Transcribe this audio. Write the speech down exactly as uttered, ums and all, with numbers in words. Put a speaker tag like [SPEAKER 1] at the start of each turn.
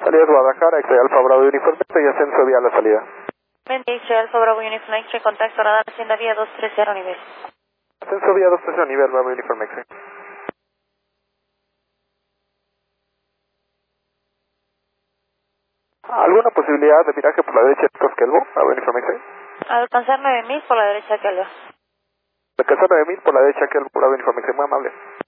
[SPEAKER 1] Salida Guadalajara, X Alfa Bravo Uniforme y ascenso vía la salida.
[SPEAKER 2] X Alfa Bravo Uniforme X, contacto radar, hacienda vía dos tres cero nivel.
[SPEAKER 1] Ascenso vía dos tres cero nivel, Bravo Uniforme X. ¿Alguna posibilidad de viraje por la derecha de Cosquelbo, Bravo Uniforme X?
[SPEAKER 2] Alcanzar nueve mil por la derecha que algo.
[SPEAKER 1] Alcanzar nueve mil por la derecha que el Bravo Uniforme X, muy amable.